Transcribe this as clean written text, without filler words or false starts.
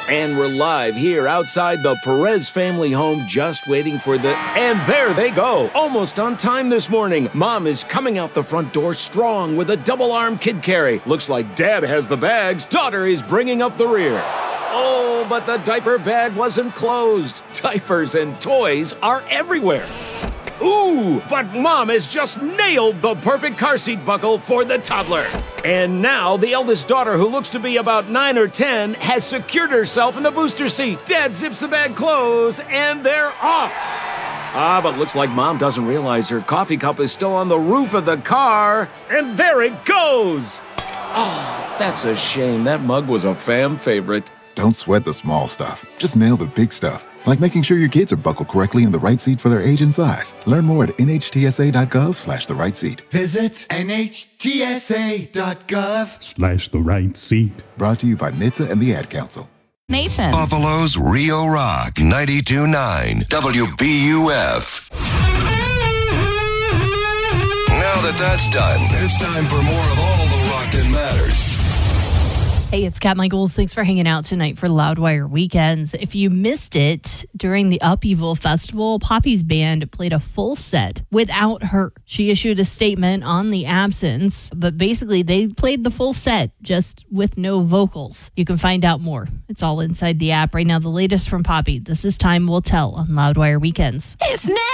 And we're live here outside the Perez family home, just waiting for And there they go, almost on time this morning. Mom is coming out the front door strong with a double-arm kid carry. Looks like Dad has the bags. Daughter is bringing up the rear. Oh, but the diaper bag wasn't closed. Diapers and toys are everywhere. Ooh, but Mom has just nailed the perfect car seat buckle for the toddler. And now the eldest daughter, who looks to be about 9 or 10, has secured herself in the booster seat. Dad zips the bag closed, and they're off. But looks like Mom doesn't realize her coffee cup is still on the roof of the car. And there it goes. Oh, that's a shame. That mug was a fam favorite. Don't sweat the small stuff. Just nail the big stuff. Like making sure your kids are buckled correctly in the right seat for their age and size. Learn more at nhtsa.gov/the right seat. Visit nhtsa.gov/the right seat. Brought to you by NHTSA and the Ad Council. Nation. Buffalo's Rio Rock 92.9 WBUF. Now that's done, it's time for more of all the rock that matters. Hey, it's Kat Michaels. Thanks for hanging out tonight for Loudwire Weekends. If you missed it, during the Upheaval Festival, Poppy's band played a full set without her. She issued a statement on the absence, but basically they played the full set just with no vocals. You can find out more. It's all inside the app. Right now, the latest from Poppy. This is Time Will Tell on Loudwire Weekends. It's now.